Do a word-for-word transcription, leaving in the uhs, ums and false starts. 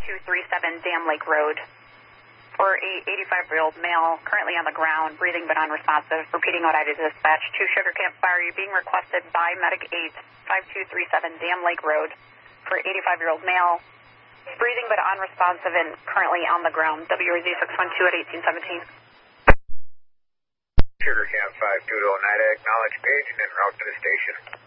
two three seven Dam Lake Road. For a eighty-five-year-old male currently on the ground, breathing but unresponsive. Repeating what I did dispatch to Sugar Camp Fire. You're being requested by Medic eight, five two three seven Dam Lake Road for eighty-five-year-old male, breathing but unresponsive and currently on the ground. W R Z six one two at eighteen seventeen. Sugar Camp five two zero nine, acknowledge page and en route to the station.